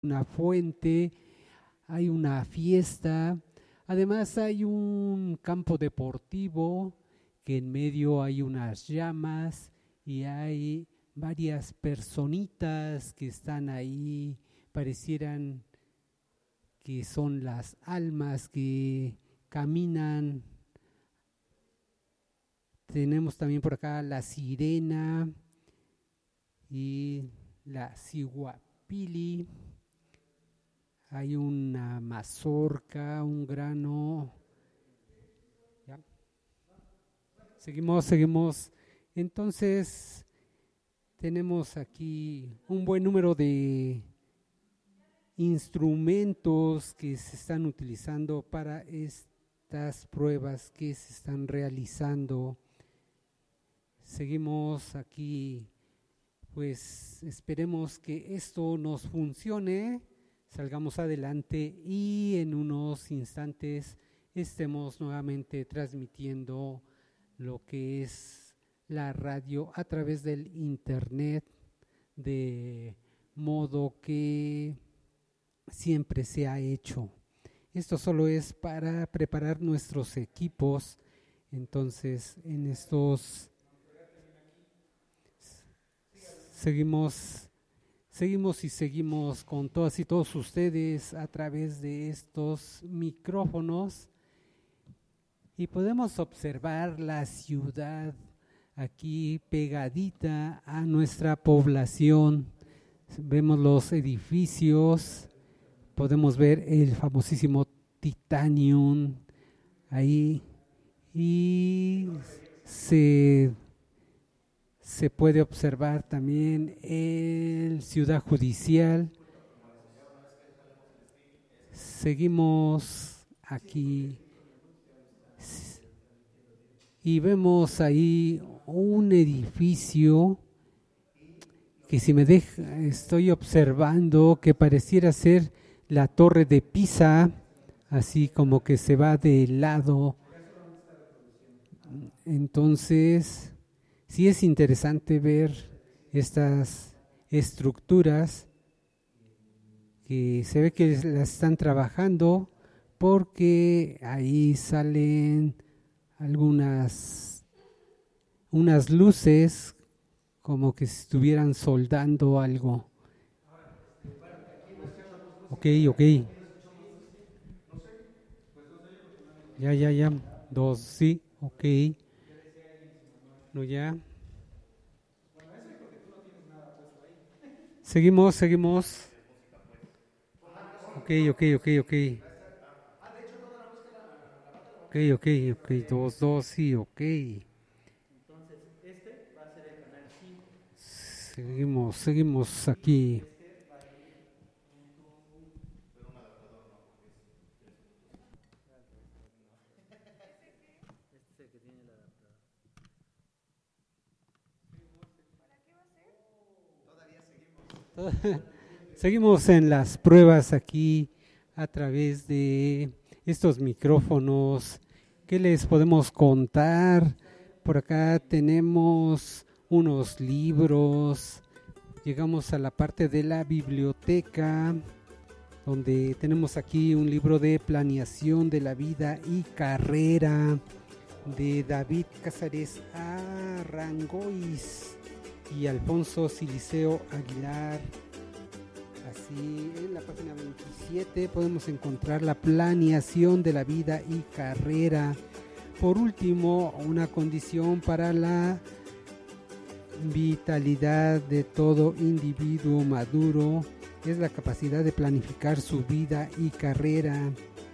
una fuente, hay una fiesta, además hay un campo deportivo que en medio hay unas llamas y hay varias personitas que están ahí, parecieran que son las almas que caminan. Tenemos también por acá la sirena y la ciguapili. Hay una mazorca, un grano. ¿Ya? Seguimos. Entonces, tenemos aquí un buen número de instrumentos que se están utilizando para estas pruebas que se están realizando. Seguimos aquí, pues esperemos que esto nos funcione, salgamos adelante y en unos instantes estemos nuevamente transmitiendo lo que es la radio a través del internet, de modo que siempre se ha hecho. Esto solo es para preparar nuestros equipos. Entonces, en estos seguimos con todas y todos ustedes a través de estos micrófonos y podemos observar la ciudad aquí pegadita a nuestra población. Vemos los edificios, podemos ver el famosísimo Titanium ahí y se puede observar también el Ciudad Judicial. Seguimos aquí y vemos ahí un edificio que si me deja, estoy observando que pareciera ser la Torre de Pisa, así como que se va de lado. Entonces, sí es interesante ver estas estructuras que se ve que las están trabajando porque ahí salen unas luces como que si estuvieran soldando algo. Ok. Ya. Dos, sí, ok. No, ya. Seguimos. Ok. Dos, sí, ok. Seguimos aquí. Seguimos en las pruebas aquí a través de estos micrófonos. ¿Qué les podemos contar? Por acá tenemos unos libros. Llegamos a la parte de la biblioteca, donde tenemos aquí un libro de planeación de la vida y carrera de David Casares Arangois y Alfonso Siliceo Aguilar. Así, en la página 27 podemos encontrar la planeación de la vida y carrera. Por último, una condición para la vitalidad de todo individuo maduro es la capacidad de planificar su vida y carrera.